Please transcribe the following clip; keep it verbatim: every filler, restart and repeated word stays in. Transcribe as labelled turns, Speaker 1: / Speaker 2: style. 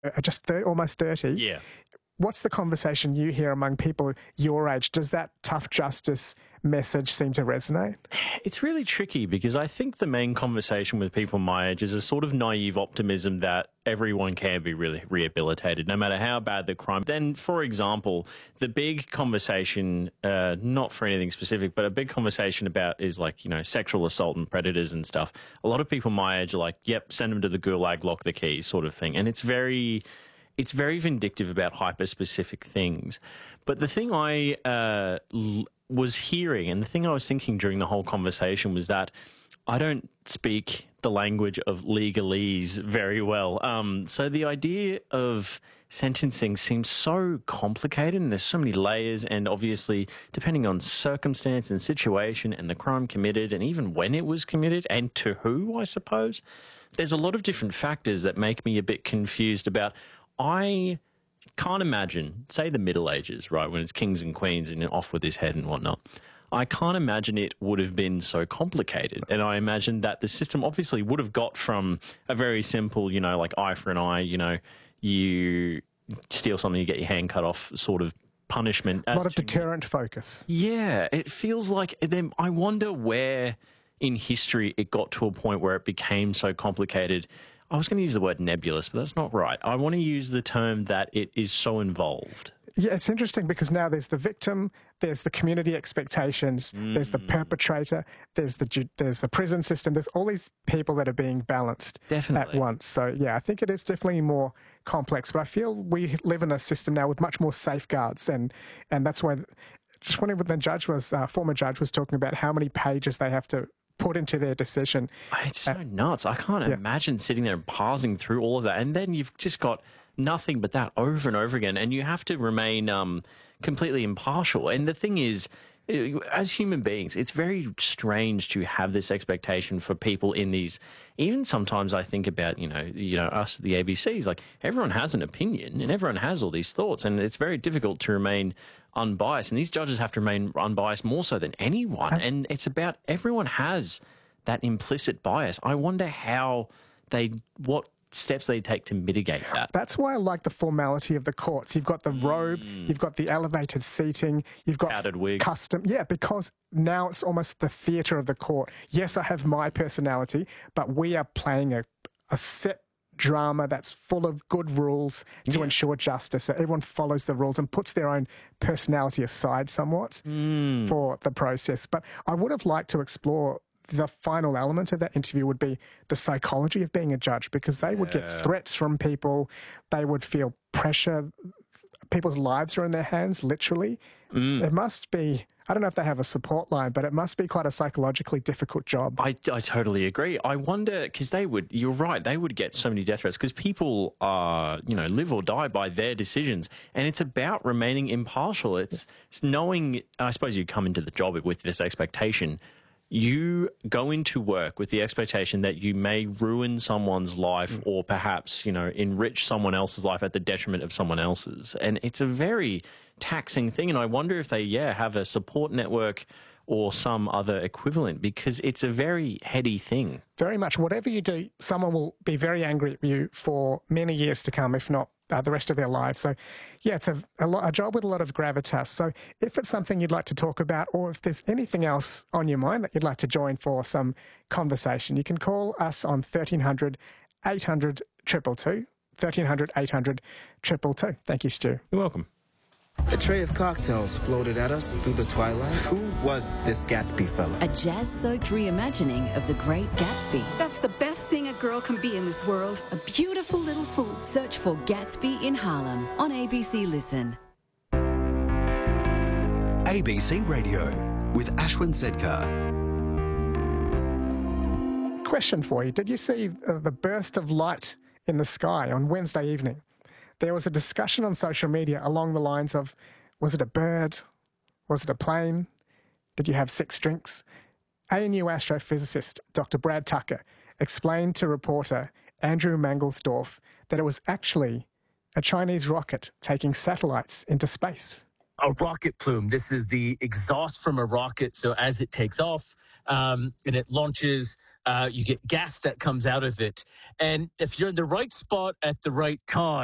Speaker 1: are just thir- almost thirty.
Speaker 2: Yeah.
Speaker 1: What's the conversation you hear among people your age? Does that tough justice message seem to resonate?
Speaker 2: It's really tricky because I think the main conversation with people my age is a sort of naive optimism that everyone can be really rehabilitated, no matter how bad the crime. Then, for example, the big conversation, uh, not for anything specific, but a big conversation about is like, you know, sexual assault and predators and stuff. A lot of people my age are like, yep, send them to the gulag, lock the key sort of thing. And it's very... It's very vindictive about hyper-specific things. But the thing I uh, l- was hearing and the thing I was thinking during the whole conversation was that I don't speak the language of legalese very well. Um, so the idea of sentencing seems so complicated and there's so many layers, and obviously depending on circumstance and situation and the crime committed and even when it was committed and to who, I suppose, there's a lot of different factors that make me a bit confused about... I can't imagine, say the Middle Ages, right, when it's kings and queens and off with his head and whatnot. I can't imagine it would have been so complicated. And I imagine that the system obviously would have got from a very simple, you know, like eye for an eye, you know, you steal something, you get your hand cut off sort of punishment.
Speaker 1: A lot of deterrent focus.
Speaker 2: Yeah, it feels like then I wonder where in history it got to a point where it became so complicated. I was going to use the word nebulous, but that's not right. I want to use the term that it is so involved.
Speaker 1: Yeah, it's interesting because now there's the victim, there's the community expectations, mm. there's the perpetrator, there's the there's the prison system. There's all these people that are being balanced
Speaker 2: definitely
Speaker 1: at once. So, yeah, I think it is definitely more complex. But I feel we live in a system now with much more safeguards, and, and that's why just when the judge was, uh, former judge was talking about how many pages they have to put into their decision.
Speaker 2: It's so uh, nuts. I can't
Speaker 1: yeah.
Speaker 2: imagine sitting there and parsing through all of that. And then you've just got nothing but that over and over again. And you have to remain um, completely impartial. And the thing is, as human beings, it's very strange to have this expectation for people in these, even sometimes I think about, you know, you know, us, the A B Cs, like everyone has an opinion and everyone has all these thoughts, and it's very difficult to remain unbiased. And these judges have to remain unbiased more so than anyone. And it's about everyone has that implicit bias. I wonder how they, what steps they take to mitigate that.
Speaker 1: That's why I like the formality of the courts. You've got the mm. robe, you've got the elevated seating, you've got
Speaker 2: powdered wig.
Speaker 1: Custom. Yeah, because now it's almost the theatre of the court. Yes, I have my personality, but we are playing a, a set drama that's full of good rules to yeah. ensure justice. So everyone follows the rules and puts their own personality aside somewhat
Speaker 2: mm.
Speaker 1: for the process. But I would have liked to explore the final element of that interview would be the psychology of being a judge, because they would
Speaker 2: yeah.
Speaker 1: get threats from people. They would feel pressure. People's lives are in their hands, literally.
Speaker 2: Mm.
Speaker 1: It must be, I don't know if they have a support line, but it must be quite a psychologically difficult job.
Speaker 2: I, I totally agree. I wonder, because they would, you're right, they would get so many death threats because people are, you know, live or die by their decisions. And it's about remaining impartial. It's, it's knowing, I suppose you come into the job with this expectation. You go into work with the expectation that you may ruin someone's life mm. or perhaps, you know, enrich someone else's life at the detriment of someone else's. And it's a very taxing thing. And I wonder if they, yeah, have a support network or some other equivalent, because it's a very heady thing.
Speaker 1: Very much. Whatever you do, someone will be very angry at you for many years to come, if not uh, the rest of their lives. So, yeah, it's a, a, lot, a job with a lot of gravitas. So if it's something you'd like to talk about, or if there's anything else on your mind that you'd like to join for some conversation, you can call us on thirteen hundred, eight hundred, two two two, thirteen hundred, eight hundred, two two two. Thank you, Stu.
Speaker 2: You're welcome.
Speaker 3: A tray of cocktails floated at us through the twilight. Who was this Gatsby fella?
Speaker 4: A jazz-soaked reimagining of The Great Gatsby.
Speaker 5: That's the best thing a girl can be in this world. A beautiful little fool.
Speaker 4: Search for Gatsby in Harlem on A B C Listen.
Speaker 6: A B C Radio with Ashwin Sedkar.
Speaker 1: Question for you. Did you see uh, the burst of light in the sky on Wednesday evening? There was a discussion on social media along the lines of, was it a bird? Was it a plane? Did you have six drinks? A N U astrophysicist Doctor Brad Tucker explained to reporter Andrew Mangelsdorf that it was actually a Chinese rocket taking satellites into space.
Speaker 7: A rocket plume. This is the exhaust from a rocket. So as it takes off um, and it launches, uh, you get gas that comes out of it. And if you're in the right spot at the right time,